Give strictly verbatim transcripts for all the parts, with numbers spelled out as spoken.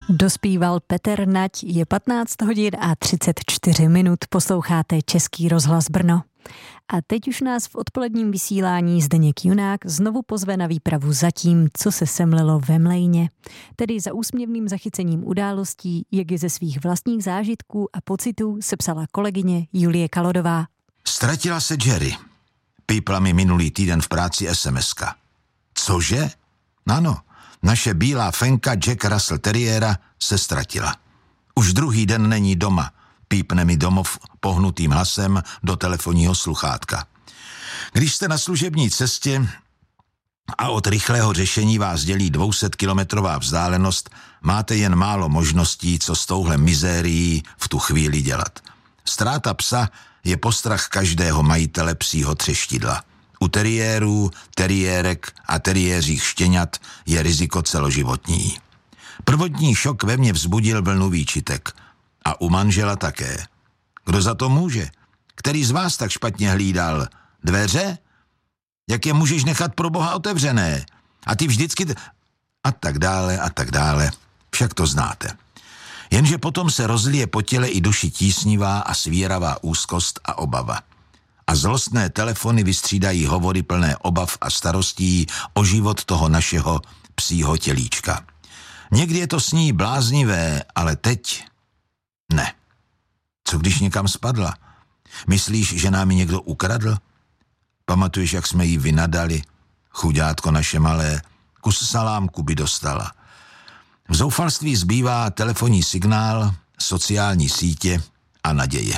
Dospíval Petr Nať, je patnáct hodin a třicet čtyři minut, posloucháte Český rozhlas Brno. A teď už nás v odpoledním vysílání Zdeněk Junák znovu pozve na výpravu za tím, co se semlelo ve Mlejně. Tedy za úsměvným zachycením událostí, jak je ze svých vlastních zážitků a pocitů sepsala kolegyně Julie Kalodová. Ztratila se Jerry. Pípla mi minulý týden v práci es em eska. Cože? Ano, naše bílá fenka Jack Russell Terriera se ztratila. Už druhý den není doma. Pípne mi domov pohnutým hlasem do telefonního sluchátka. Když jste na služební cestě a od rychlého řešení vás dělí dvousetkilometrová vzdálenost, máte jen málo možností, co s touhle mizérií v tu chvíli dělat. Ztráta psa je postrach každého majitele psího třeštidla. U teriérů, teriérek a teriéřích štěňat je riziko celoživotní. Prvotní šok ve mně vzbudil vlnu výčitek. A u manžela také. Kdo za to může? Který z vás tak špatně hlídal? Dveře? Jak je můžeš nechat pro Boha otevřené? A ty vždycky... T... A tak dále, a tak dále. Však to znáte. Jenže potom se rozlije po těle i duši tísnivá a svíravá úzkost a obava. A zlostné telefony vystřídají hovory plné obav a starostí o život toho našeho psího tělíčka. Někdy je to s ní bláznivé, ale teď... Ne. Co když někam spadla? Myslíš, že nám ji někdo ukradl? Pamatuješ, jak jsme jí vynadali? Chudátko naše malé, kus salámku by dostala. V zoufalství zbývá telefonní signál, sociální sítě a naděje.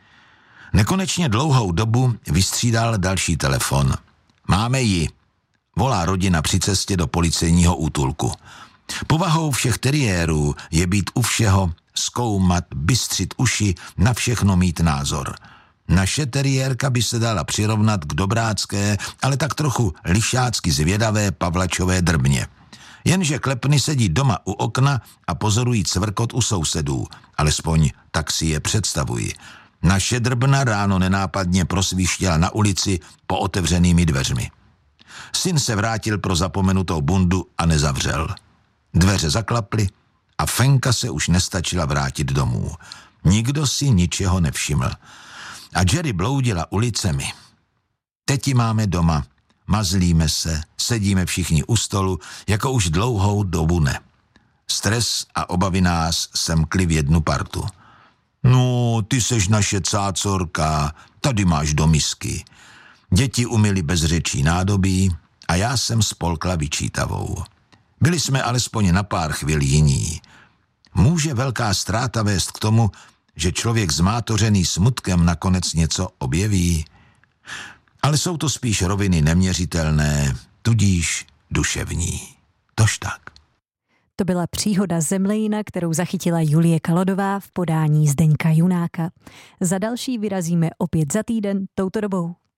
Nekonečně dlouhou dobu vystřídal další telefon. Máme ji, volá rodina při cestě do policejního útulku. Povahou všech teriérů je být u všeho, zkoumat, bystřit uši, na všechno mít názor. Naše teriérka by se dala přirovnat k dobrácké, ale tak trochu lišácky zvědavé pavlačové drbně. Jenže klepny sedí doma u okna a pozorují cvrkot u sousedů, alespoň tak si je představuji. Naše drbna ráno nenápadně prosvištěla na ulici po otevřenými dveřmi. Syn se vrátil pro zapomenutou bundu a nezavřel. Dveře zaklaply a Fenka se už nestačila vrátit domů. Nikdo si ničeho nevšiml. A Jerry bloudila ulicemi. Teď ji máme doma, mazlíme se, sedíme všichni u stolu, jako už dlouhou dobu ne. Stres a obavy nás semkly v jednu partu. No, ty seš naše cácorka, tady máš do misky. Děti umyly bez řečí nádobí a já jsem spolkla vyčítavou. Byli jsme alespoň na pár chvil jiní. Může velká ztráta vést k tomu, že člověk zmátořený smutkem nakonec něco objeví? Ale jsou to spíš roviny neměřitelné, tudíž duševní. Tož tak. To byla příhoda ze Mlejna, kterou zachytila Julie Kalodová v podání Zdeňka Junáka. Za další vyrazíme opět za týden touto dobou.